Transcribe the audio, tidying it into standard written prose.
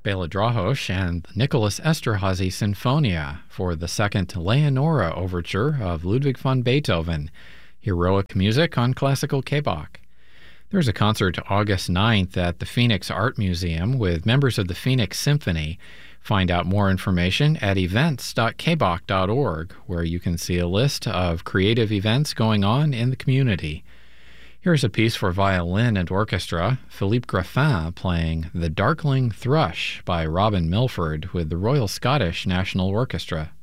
Bela Drahos and the Nicholas Esterhazy Sinfonia for the second Leonora overture of Ludwig van Beethoven. Heroic music on classical K-Bach. There's a concert August 9th at the Phoenix Art Museum with members of the Phoenix Symphony. Find out more information at events.kbach.org, where you can see a list of creative events going on in the community. Here's a piece for violin and orchestra, Philippe Graffin playing The Darkling Thrush by Robin Milford with the Royal Scottish National Orchestra.